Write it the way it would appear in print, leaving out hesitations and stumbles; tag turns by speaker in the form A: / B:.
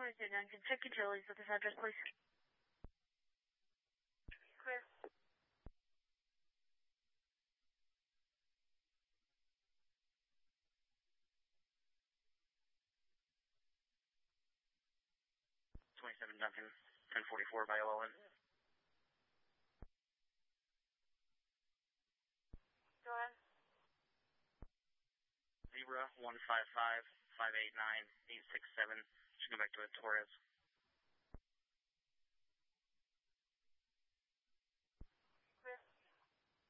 A: Wednesday, Duncan. Check utilities at this address, please. Clear.
B: Duncan, 1044 by OLN.
A: Go ahead.
B: Zebra 155-589-867. Should go back to Torres.